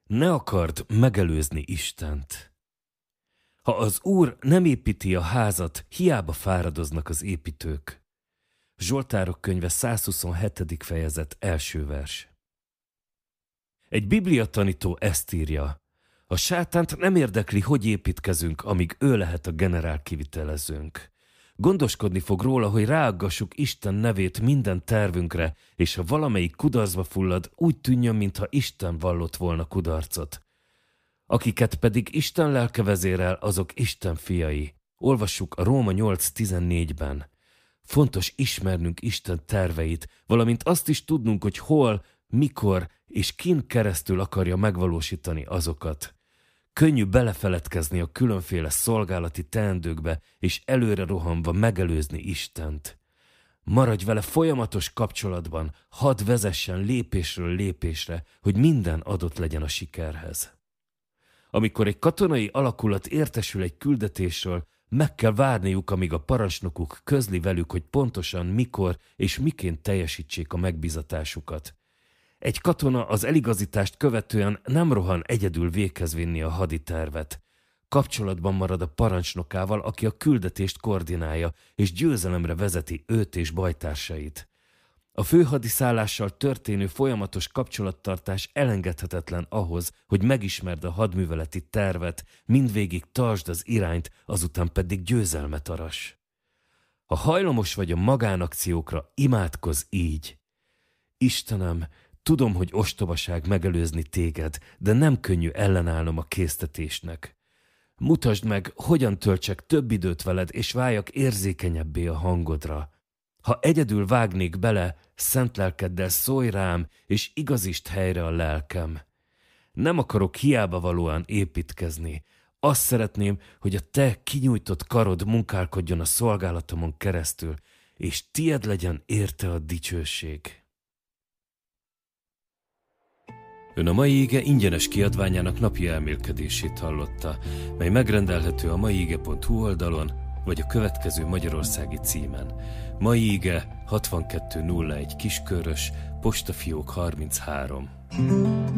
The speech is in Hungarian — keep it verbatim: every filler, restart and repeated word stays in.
Ne akard megelőzni Istent. Ha az Úr nem építi a házat, hiába fáradoznak az építők. Zsoltárok könyve százhuszonhetedik fejezet első vers. Egy bibliatanító ezt írja: a sátánt nem érdekli, hogy építkezünk, amíg ő lehet a generál kivitelezőnk. Gondoskodni fog róla, hogy ráaggassuk Isten nevét minden tervünkre, és ha valamelyik kudarcba fullad, úgy tűnjön, mintha Isten vallott volna kudarcot. Akiket pedig Isten lelke vezérel, azok Isten fiai. Olvassuk a Róma nyolc tizennégyben. Fontos ismernünk Isten terveit, valamint azt is tudnunk, hogy hol, mikor és kin keresztül akarja megvalósítani azokat. Könnyű belefeledkezni a különféle szolgálati teendőkbe, és előre rohanva megelőzni Istent. Maradj vele folyamatos kapcsolatban, hadd vezessen lépésről lépésre, hogy minden adott legyen a sikerhez. Amikor egy katonai alakulat értesül egy küldetésről, meg kell várniuk, amíg a parancsnokuk közli velük, hogy pontosan mikor és miként teljesítsék a megbízatásukat. Egy katona az eligazítást követően nem rohan egyedül véghez vinni a haditervet. Kapcsolatban marad a parancsnokával, aki a küldetést koordinálja, és győzelemre vezeti őt és bajtársait. A főhadiszállással történő folyamatos kapcsolattartás elengedhetetlen ahhoz, hogy megismerd a hadműveleti tervet, mindvégig tartsd az irányt, azután pedig győzelmet arass. Ha hajlamos vagy a magánakciókra, imádkozz így: Istenem, tudom, hogy ostobaság megelőzni téged, de nem könnyű ellenállnom a késztetésnek. Mutasd meg, hogyan töltsek több időt veled, és váljak érzékenyebbé a hangodra. Ha egyedül vágnék bele, szent lelkeddel szólj rám, és igazítsd helyre a lelkem. Nem akarok hiába valóan építkezni. Azt szeretném, hogy a te kinyújtott karod munkálkodjon a szolgálatomon keresztül, és tied legyen érte a dicsőség. Ön a mai ige ingyenes kiadványának napi elmélkedését hallotta, mely megrendelhető a maiige pont hu oldalon, vagy a következő magyarországi címen. Mai ige hatvankettő nulla egy Kiskörös, postafiók harminchárom.